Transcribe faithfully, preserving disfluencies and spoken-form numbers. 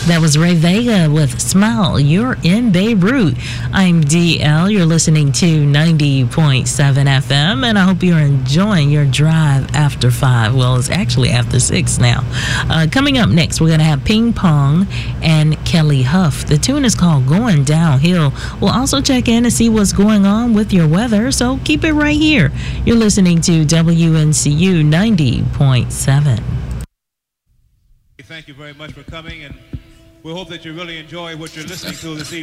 That was Ray Vega with Smile. You're in Beirut. I'm D L. You're listening to ninety point seven F M, and I hope you're enjoying your drive after five. Well, it's actually after six now. Uh, coming up next, we're going to have Ping Pong and Kelly Huff. The tune is called Going Downhill. We'll also check in to see what's going on with your weather, so keep it right here. You're listening to W N C U ninety point seven. Thank you very much for coming, and we hope that you really enjoy what you're listening to this evening.